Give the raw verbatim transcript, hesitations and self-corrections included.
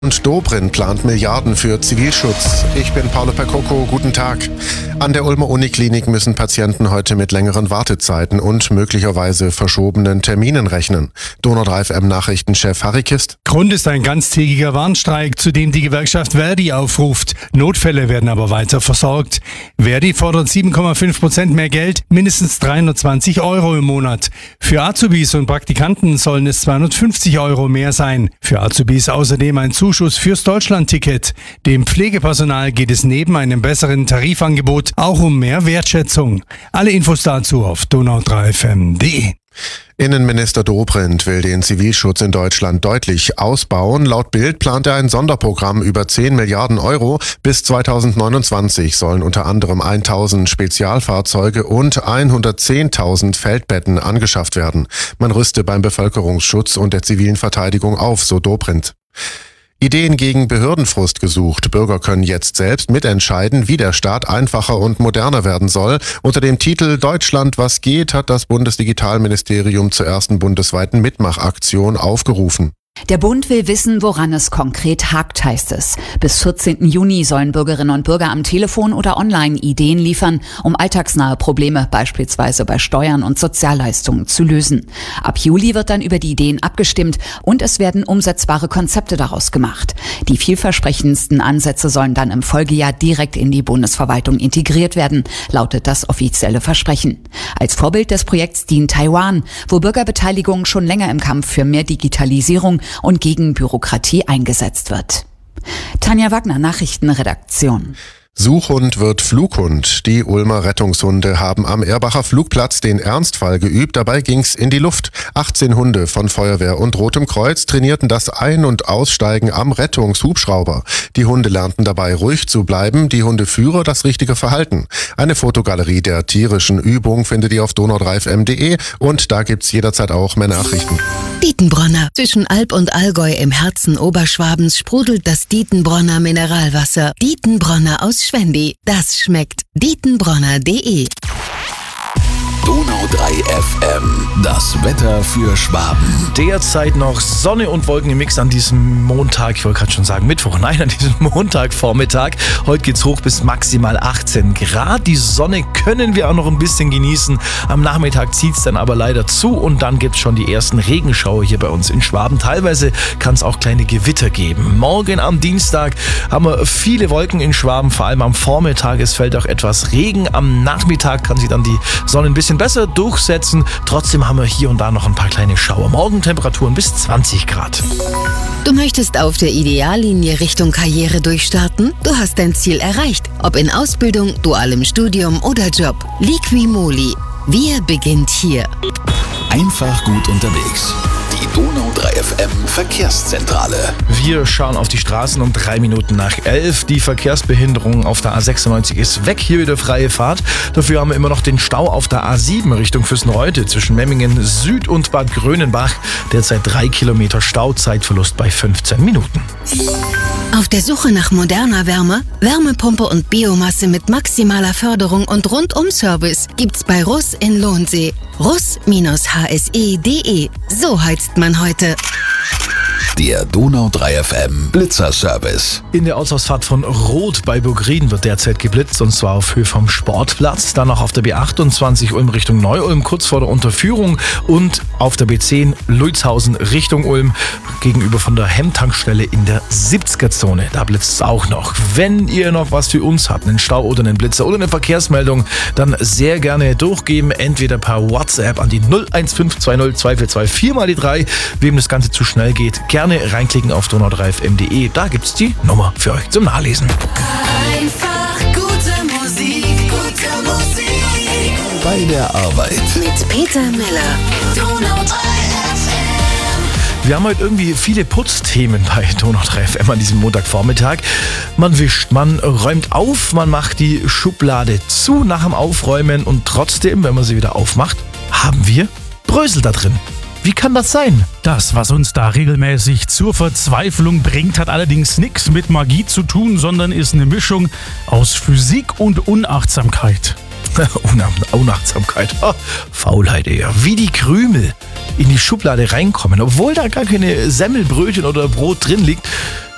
Und Dobrindt plant Milliarden für Zivilschutz. Ich bin Paolo Percoco, guten Tag. An der Ulmer Uniklinik müssen Patienten heute mit längeren Wartezeiten und möglicherweise verschobenen Terminen rechnen. Donau drei F M-Nachrichtenchef Harry Kist. Grund ist ein ganztägiger Warnstreik, zu dem die Gewerkschaft Verdi aufruft. Notfälle werden aber weiter versorgt. Verdi fordert sieben Komma fünf Prozent mehr Geld, mindestens dreihundertzwanzig Euro im Monat. Für Azubis und Praktikanten sollen es zweihundertfünfzig Euro mehr sein. Für Azubis außerdem ein Zuschuss fürs Deutschlandticket. Dem Pflegepersonal geht es neben einem besseren Tarifangebot auch um mehr Wertschätzung. Alle Infos dazu auf donau drei f m punkt de. Innenminister Dobrindt will den Zivilschutz in Deutschland deutlich ausbauen. Laut Bild plant er ein Sonderprogramm über zehn Milliarden Euro. Bis zweitausendneunundzwanzig sollen unter anderem tausend Spezialfahrzeuge und hundertzehntausend Feldbetten angeschafft werden. Man rüste beim Bevölkerungsschutz und der zivilen Verteidigung auf, so Dobrindt. Ideen gegen Behördenfrust gesucht. Bürger können jetzt selbst mitentscheiden, wie der Staat einfacher und moderner werden soll. Unter dem Titel Deutschland, was geht, hat das Bundesdigitalministerium zur ersten bundesweiten Mitmachaktion aufgerufen. Der Bund will wissen, woran es konkret hakt, heißt es. Bis vierzehnten Juni sollen Bürgerinnen und Bürger am Telefon oder online Ideen liefern, um alltagsnahe Probleme, beispielsweise bei Steuern und Sozialleistungen, zu lösen. Ab Juli wird dann über die Ideen abgestimmt und es werden umsetzbare Konzepte daraus gemacht. Die vielversprechendsten Ansätze sollen dann im Folgejahr direkt in die Bundesverwaltung integriert werden, lautet das offizielle Versprechen. Als Vorbild des Projekts dient Taiwan, wo Bürgerbeteiligung schon länger im Kampf für mehr Digitalisierung und gegen Bürokratie eingesetzt wird. Tanja Wagner, Nachrichtenredaktion. Suchhund wird Flughund. Die Ulmer Rettungshunde haben am Erbacher Flugplatz den Ernstfall geübt. Dabei ging's in die Luft. achtzehn Hunde von Feuerwehr und Rotem Kreuz trainierten das Ein- und Aussteigen am Rettungshubschrauber. Die Hunde lernten dabei ruhig zu bleiben, die Hundeführer das richtige Verhalten. Eine Fotogalerie der tierischen Übung findet ihr auf donau drei f m punkt de und da gibt's jederzeit auch mehr Nachrichten. Dietenbronner. Zwischen Alb und Allgäu im Herzen Oberschwabens sprudelt das Dietenbronner Mineralwasser. Dietenbronner aus Schwendi. Das schmeckt. dietenbronner punkt de. Donau drei F M, das Wetter für Schwaben. Derzeit noch Sonne und Wolken im Mix an diesem Montag, ich wollte gerade schon sagen Mittwoch, nein, an diesem Montagvormittag. Heute geht's hoch bis maximal achtzehn Grad. Die Sonne können wir auch noch ein bisschen genießen. Am Nachmittag zieht's dann aber leider zu und dann gibt's schon die ersten Regenschauer hier bei uns in Schwaben. Teilweise kann es auch kleine Gewitter geben. Morgen am Dienstag haben wir viele Wolken in Schwaben, vor allem am Vormittag. Es fällt auch etwas Regen. Am Nachmittag kann sich dann die Sonne ein bisschen besser durchsetzen. Trotzdem haben wir hier und da noch ein paar kleine Schauer. Morgen Temperaturen bis zwanzig Grad. Du möchtest auf der Ideallinie Richtung Karriere durchstarten? Du hast dein Ziel erreicht. Ob in Ausbildung, dualem Studium oder Job. Liqui-Moly. Wir beginnt hier. Einfach gut unterwegs. Die Donau drei F M Verkehrszentrale. Wir schauen auf die Straßen um drei Minuten nach elf. Die Verkehrsbehinderung auf der A sechsundneunzig ist weg. Hier wieder freie Fahrt. Dafür haben wir immer noch den Stau auf der A sieben Richtung Füssen-Reutte zwischen Memmingen Süd und Bad Grönenbach. Derzeit drei Kilometer Stau, Zeitverlust bei fünfzehn Minuten. Auf der Suche nach moderner Wärme, Wärmepumpe und Biomasse mit maximaler Förderung und Rundum-Service gibt's bei Russ in Lohnsee. russ H S E punkt de. So heizt man heute. Der Donau drei F M Blitzerservice. In der Ortsausfahrt von Roth bei Burgrieden wird derzeit geblitzt und zwar auf Höhe vom Sportplatz. Dann noch auf der B achtundzwanzig Ulm Richtung Neu-Ulm kurz vor der Unterführung und auf der B zehn Luitzhausen Richtung Ulm gegenüber von der Hemmtankstelle in der siebziger-Zone. Da blitzt es auch noch. Wenn ihr noch was für uns habt, einen Stau oder einen Blitzer oder eine Verkehrsmeldung, dann sehr gerne durchgeben. Entweder per WhatsApp an die null eins fünf zwei null zwei vier zwei vier mal die drei. Wem das Ganze zu schnell geht, gerne reinklicken auf donau drei f m punkt de. Da gibt's die Nummer für euch zum Nachlesen. Einfach gute Musik, gute Musik. Bei der Arbeit. Mit Peter Miller. Donau drei F M. Wir haben heute irgendwie viele Putzthemen bei Donau drei F M an diesem Montagvormittag. Man wischt, man räumt auf, man macht die Schublade zu nach dem Aufräumen und trotzdem, wenn man sie wieder aufmacht, haben wir Brösel da drin. Wie kann das sein? Das, was uns da regelmäßig zur Verzweiflung bringt, hat allerdings nichts mit Magie zu tun, sondern ist eine Mischung aus Physik und Unachtsamkeit. Unachtsamkeit, oh, Faulheit eher. Wie die Krümel in die Schublade reinkommen, obwohl da gar keine Semmelbrötchen oder Brot drin liegt.